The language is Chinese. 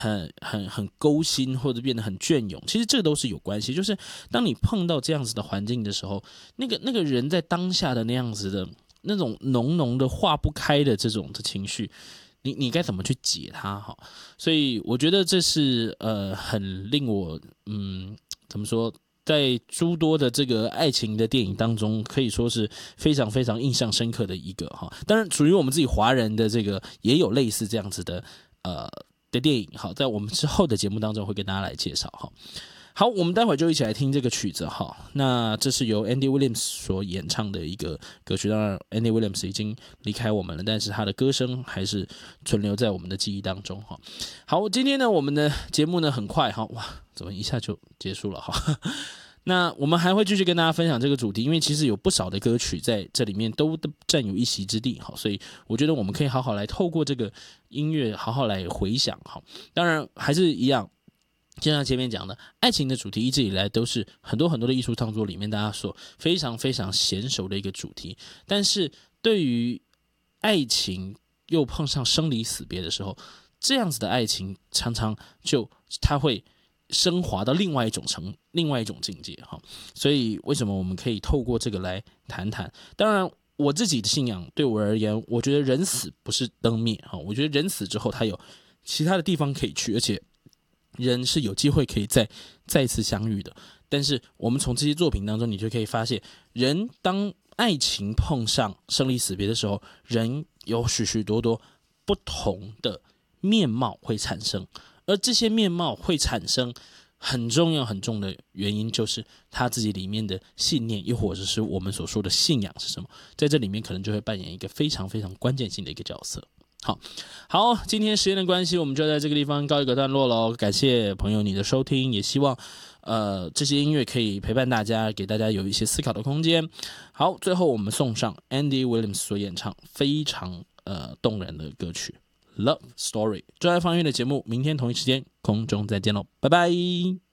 很勾心，或者变得很隽永，其实这都是有关系。就是当你碰到这样子的环境的时候，那个人在当下的那样子的那种浓浓的化不开的这种的情绪，你该怎么去解它哈？所以我觉得这是很令我怎么说？在诸多的这个爱情的电影当中，可以说是非常非常印象深刻的一个哈。当然，属于我们自己华人的这个也有类似这样子的电影，好，在我们之后的节目当中会跟大家来介绍哈。好，我们待会儿就一起来听这个曲子哈。那这是由 Andy Williams 所演唱的一个歌曲，当然 Andy Williams 已经离开我们了，但是他的歌声还是存留在我们的记忆当中哈。好，今天呢，我们的节目呢很快哈，哇，怎么一下就结束了哈？那我们还会继续跟大家分享这个主题，因为其实有不少的歌曲在这里面都占有一席之地哈，所以我觉得我们可以好好来透过这个音乐好好来回想哈。当然还是一样。就像前面讲的，爱情的主题一直以来都是很多很多的艺术创作里面大家所非常非常娴熟的一个主题。但是对于爱情又碰上生离死别的时候，这样子的爱情常常它会升华到另外一种境界哈。所以为什么我们可以透过这个来谈谈？当然。我自己的信仰对我而言，我觉得人死不是灯灭哈，我觉得人死之后他有其他的地方可以去，而且人是有机会可以再次相遇的。但是我们从这些作品当中，你就可以发现，人当爱情碰上生离死别的时候，人有许许多多不同的面貌会产生，而这些面貌会产生很重要很重的原因，就是他自己里面的信念，又或者是我们所说的信仰是什么，在这里面可能就会扮演一个非常非常关键性的一个角色。好，今天时间的关系，我们就在这个地方告一个段落喽。感谢朋友你的收听，也希望这些音乐可以陪伴大家，给大家有一些思考的空间。好，最后我们送上 Andy Williams 所演唱非常动人的歌曲《Love Story》。专爱放音乐的节目，明天同一时间空中再见喽，拜拜。